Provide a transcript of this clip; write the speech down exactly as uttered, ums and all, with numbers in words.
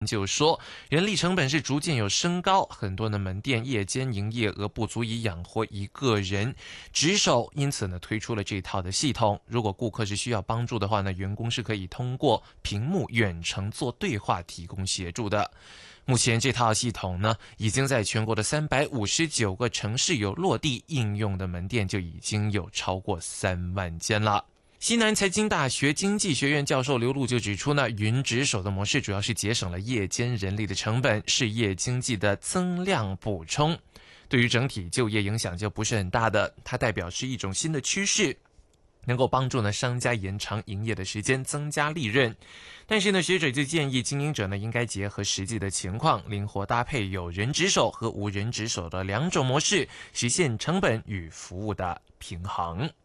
就说，人力成本是逐渐有升高，很多的门店夜间营业额不足以养活一个人值守，因此呢推出了这套的系统。如果顾客是需要帮助的话呢，员工是可以通过屏幕远程做对话提供协助的。目前这套系统呢，已经在全国的三百五十九个城市有落地应用的门店就已经有超过三万间了。西南财经大学经济学院教授刘璐就指出呢，云值守的模式主要是节省了夜间人力的成本，是夜经济的增量补充，对于整体就业影响就不是很大的。它代表是一种新的趋势，能够帮助呢商家延长营业的时间，增加利润。但是呢，学者就建议经营者呢应该结合实际的情况，灵活搭配有人值守和无人值守的两种模式，实现成本与服务的平衡。